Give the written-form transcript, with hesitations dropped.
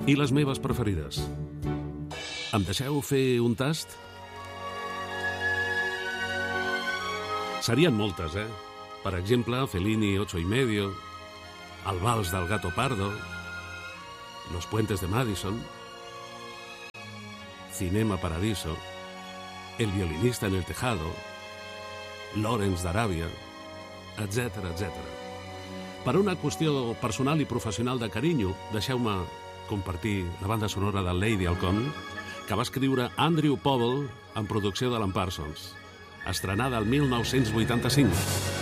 I les meves preferides. Em deixeu fer un tast? Serien moltes, Per exemple, Fellini 8,5, El vals del gato pardo, Los puentes de Madison, Cinema Paradiso, El violinista en el tejado, Lawrence d'Aràbia, etc, etc. Per una qüestió personal i professional de carinyo, deixeu-me compartir la banda sonora de Lady Halcón, que va escriure Andrew Povell en producció d'Alan Parsons, estrenada el 1985.